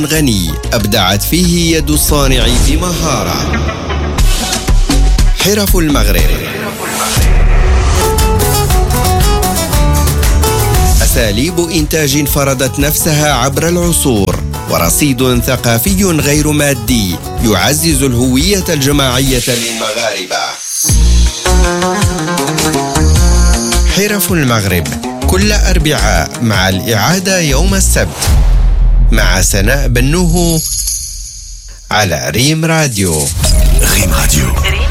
غني أبدعت فيه يد الصانع بمهارة. حرف المغرب، أساليب إنتاج فرضت نفسها عبر العصور، ورصيد ثقافي غير مادي يعزز الهوية الجماعية للمغاربة. حرف المغرب كل أربعاء مع الإعادة يوم السبت مع سناء بنوه على ريم راديو. ريم راديو.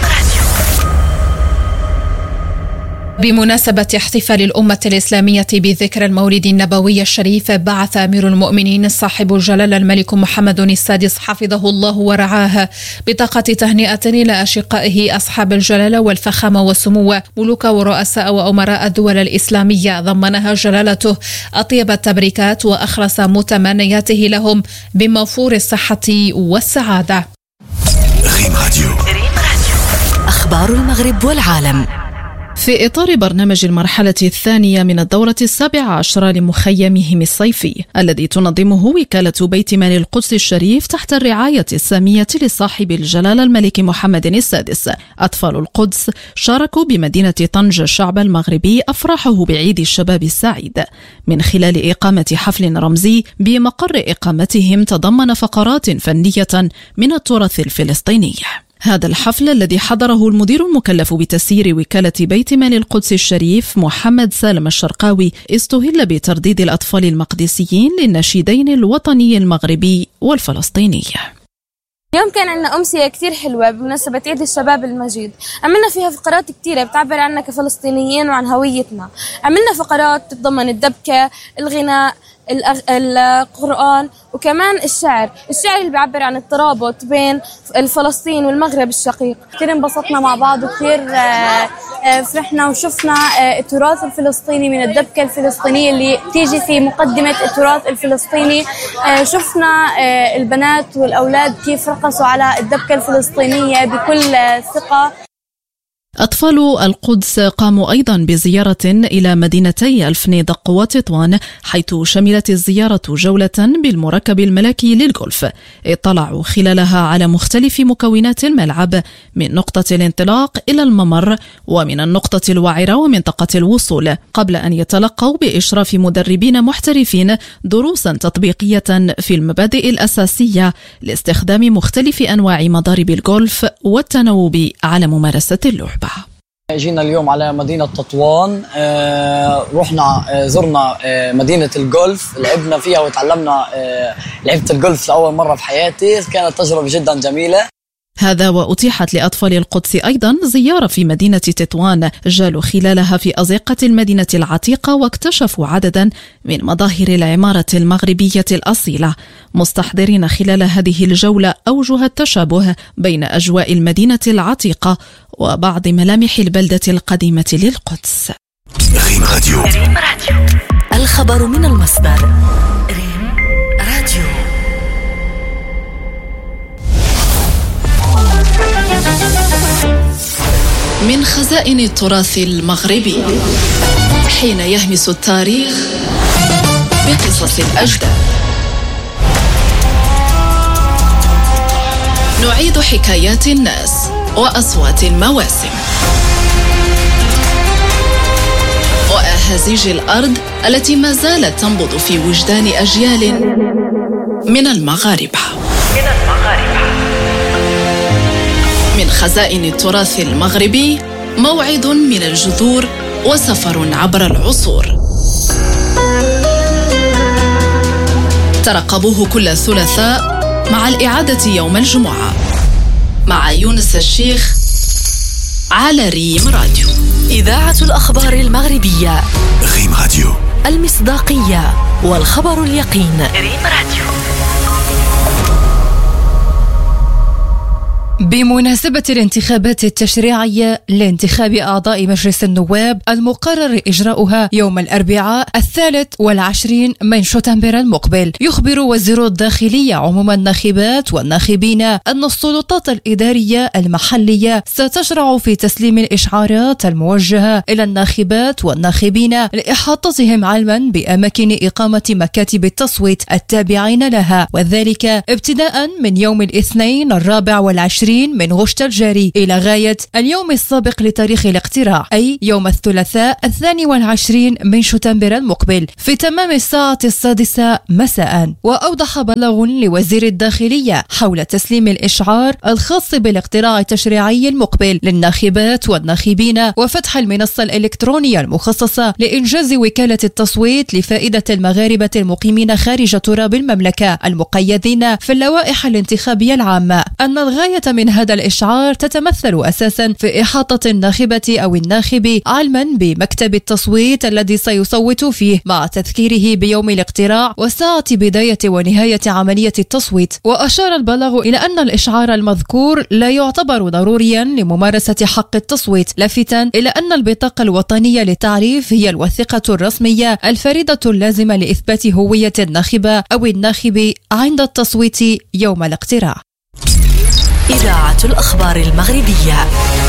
بمناسبة احتفال الأمة الإسلامية بذكرى المولد النبوي الشريف، بعث أمير المؤمنين صاحب الجلالة الملك محمد السادس حفظه الله ورعاه بطاقة تهنئة إلى أشقائه أصحاب الجلالة والفخامة والسمو ملوك ورؤساء وأمراء الدول الإسلامية، ضمنها جلالته أطيب التبريكات وأخلص متمنياته لهم بموفور الصحة والسعادة. ريم راديو. أخبار المغرب والعالم. في إطار برنامج المرحلة الثانية من الدورة 17 لمخيمهم الصيفي الذي تنظمه وكالة بيت مال القدس الشريف تحت الرعاية السامية لصاحب الجلالة الملك محمد السادس، أطفال القدس شاركوا بمدينة طنجة الشعب المغربي أفراحه بعيد الشباب السعيد من خلال إقامة حفل رمزي بمقر إقامتهم تضمن فقرات فنية من التراث الفلسطيني. هذا الحفل الذي حضره المدير المكلف بتسيير وكالة بيت مال القدس الشريف محمد سالم الشرقاوي استهل بترديد الأطفال المقدسيين للنشيدين الوطني المغربي والفلسطيني. اليوم كان عندنا أمسية كتير حلوة بمناسبة عيد الشباب المجيد، عملنا فيها فقرات كتيرة بتعبر عنا كفلسطينيين وعن هويتنا. عملنا فقرات تتضمن الدبكة، الغناء، القرآن، وكمان الشعر اللي بيعبر عن الترابط بين الفلسطين والمغرب الشقيق. كتير انبسطنا مع بعض وكتير فرحنا وشفنا التراث الفلسطيني من الدبكة الفلسطينية اللي تيجي في مقدمة التراث الفلسطيني. شفنا البنات والأولاد كيف رقصوا على الدبكة الفلسطينية بكل ثقة. أطفال القدس قاموا أيضا بزيارة إلى مدينتي الفنيدق وتطوان، حيث شملت الزيارة جولة بالمركب الملكي للجولف اطلعوا خلالها على مختلف مكونات الملعب من نقطة الانطلاق إلى الممر ومن النقطة الوعرة ومنطقة الوصول، قبل أن يتلقوا بإشراف مدربين محترفين دروسا تطبيقية في المبادئ الأساسية لاستخدام مختلف أنواع مضارب الجولف والتناوب على ممارسة اللعبة. جينا اليوم على مدينة تطوان، رحنا زرنا مدينة الجولف، لعبنا فيها وتعلمنا لعبة الجولف لأول مرة في حياتي، كانت تجربة جدا جميلة. هذا وأتيحت لأطفال القدس أيضا زيارة في مدينة تطوان، جالوا خلالها في أزقة المدينة العتيقة واكتشفوا عددا من مظاهر العمارة المغربية الأصيلة، مستحضرين خلال هذه الجولة أوجه التشابه بين أجواء المدينة العتيقة وبعض ملامح البلدة القديمة للقدس. ريم راديو. الخبر من المصدر. ريم راديو. من خزائن التراث المغربي، حين يهمس التاريخ بقصص الأجداد، نعيد حكايات الناس وأصوات المواسم وأهازيج الأرض التي ما زالت تنبض في وجدان أجيال من المغاربة. من خزائن التراث المغربي، موعد من الجذور وسفر عبر العصور. ترقبوه كل ثلاثاء مع الإعادة يوم الجمعة مع يونس الشيخ على ريم راديو. إذاعة الأخبار المغربية. ريم راديو. المصداقية والخبر اليقين. ريم راديو. بمناسبة الانتخابات التشريعية لانتخاب أعضاء مجلس النواب المقرر إجراؤها يوم الأربعاء 23 من شتنبر المقبل، يخبر وزير الداخلية عموم الناخبات والناخبين أن السلطات الإدارية المحلية ستشرع في تسليم الإشعارات الموجهة إلى الناخبات والناخبين لإحاطتهم علما بأماكن إقامة مكاتب التصويت التابعين لها، وذلك ابتداء من يوم الاثنين 24 من غشت الجاري إلى غاية اليوم السابق لتاريخ الاقتراع، أي يوم الثلاثاء 22 من شتنبر المقبل في تمام الساعة 6 مساء. وأوضح بلاغ لوزير الداخلية حول تسليم الإشعار الخاص بالاقتراع التشريعي المقبل للناخبات والناخبين وفتح المنصة الإلكترونية المخصصة لإنجاز وكالة التصويت لفائدة المغاربة المقيمين خارج تراب المملكة المقيدين في اللوائح الانتخابية العامة، أن الغاية من هذا الإشعار تتمثل أساسا في إحاطة الناخبة أو الناخب علما بمكتب التصويت الذي سيصوت فيه، مع تذكيره بيوم الاقتراع وساعة بداية ونهاية عملية التصويت. وأشار البلاغ إلى أن الإشعار المذكور لا يعتبر ضروريا لممارسة حق التصويت، لافتا إلى أن البطاقة الوطنية للتعريف هي الوثيقة الرسمية الفريدة اللازمة لإثبات هوية الناخبة أو الناخب عند التصويت يوم الاقتراع. إذاعة الأخبار المغربية.